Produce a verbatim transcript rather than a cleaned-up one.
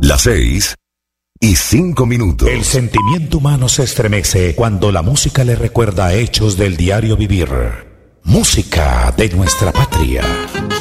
Las seis y cinco minutos. El sentimiento humano se estremece cuando la música le recuerda hechos del diario vivir. Música de nuestra patria.